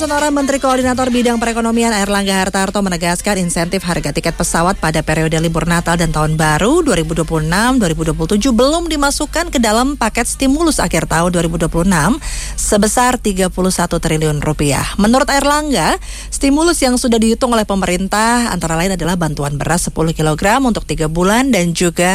Sonora Menteri Koordinator Bidang Perekonomian Airlangga Hartarto menegaskan insentif harga tiket pesawat pada periode libur Natal dan Tahun Baru 2026-2027 belum dimasukkan ke dalam paket stimulus akhir tahun 2026 sebesar 31 triliun rupiah. Menurut Airlangga, stimulus yang sudah dihitung oleh pemerintah antara lain adalah bantuan beras 10 kg untuk 3 bulan dan juga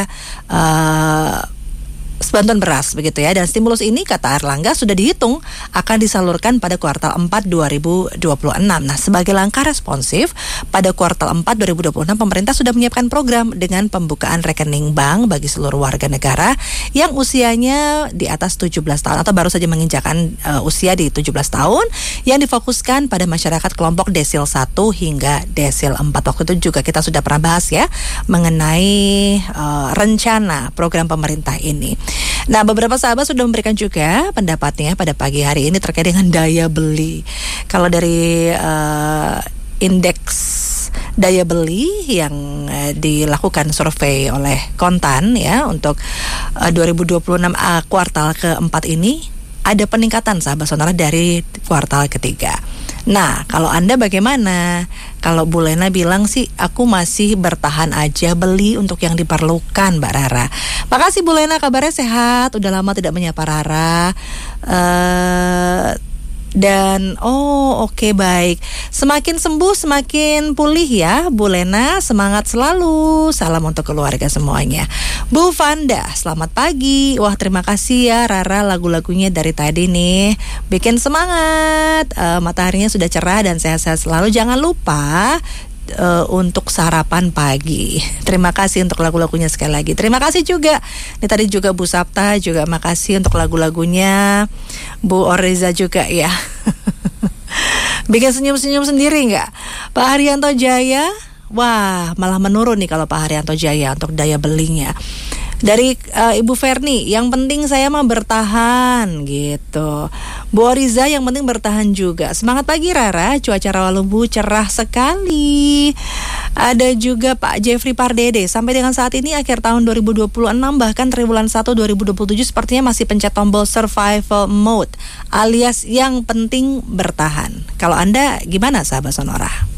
bantuan beras begitu ya. Dan stimulus ini kata Airlangga sudah dihitung akan disalurkan pada kuartal 4 2026. Nah, sebagai langkah responsif pada kuartal 4 2026 pemerintah sudah menyiapkan program dengan pembukaan rekening bank bagi seluruh warga negara yang usianya di atas 17 tahun atau baru saja menginjakkan usia di 17 tahun yang difokuskan pada masyarakat kelompok desil 1 hingga desil 4. Waktu itu juga kita sudah pernah bahas ya mengenai rencana program pemerintah ini. Nah, beberapa sahabat sudah memberikan juga pendapatnya pada pagi hari ini terkait dengan daya beli. Kalau dari indeks daya beli yang dilakukan survei oleh Kontan ya untuk 2026 kuartal keempat ini ada peningkatan sahabat sonora dari kuartal ketiga. Nah, kalau Anda bagaimana? Kalau Bu Lena bilang sih, aku masih bertahan aja beli untuk yang diperlukan, Mbak Rara. Makasih Bu Lena, kabarnya sehat. Udah lama tidak menyapa Rara. Oke, baik. Semakin sembuh, semakin pulih ya, Bu Lena. Semangat selalu. Salam untuk keluarga semuanya. Bu Vanda, selamat pagi. Wah, terima kasih ya Rara, lagu-lagunya dari tadi nih bikin semangat. Mataharinya sudah cerah dan sehat-sehat selalu. Jangan lupa untuk sarapan pagi. Terima kasih untuk lagu-lagunya sekali lagi. Terima kasih juga. Ini tadi juga Bu Sapta juga makasih untuk lagu-lagunya. Bu Oriza juga ya. Bikin senyum-senyum sendiri nggak? Pak Haryanto Jaya, wah malah menurun nih kalau Pak Haryanto Jaya untuk daya belinya. Dari Ibu Ferni, yang penting saya mah bertahan gitu. Bu Oriza, yang penting bertahan juga. Semangat pagi Rara, cuaca Rawalumbu cerah sekali. Ada juga Pak Jeffrey Pardede, sampai dengan saat ini akhir tahun 2026 bahkan triwulan 1 2027 sepertinya masih pencet tombol survival mode alias yang penting bertahan. Kalau Anda gimana sahabat Sonora?